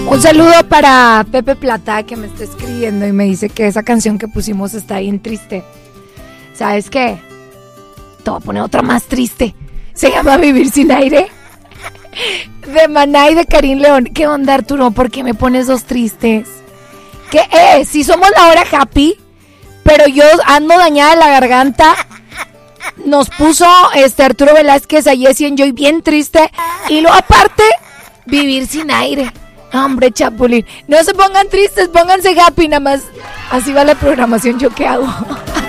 Un saludo para Pepe Plata, que me está escribiendo y me dice que esa canción que pusimos está bien triste. ¿Sabes qué? Te voy a poner otra más triste. Se llama Vivir sin aire. De Maná y de Karim León. ¿Qué onda, Arturo? ¿Por qué me pones dos tristes? ¿Qué es? Si somos la hora happy, pero yo ando dañada de la garganta. Nos puso Arturo Velázquez a Jessy Enjoy bien triste. Y luego aparte, Vivir sin aire. Hombre, Chapulín. No se pongan tristes, pónganse happy nada más. Así va la programación, ¿yo qué hago?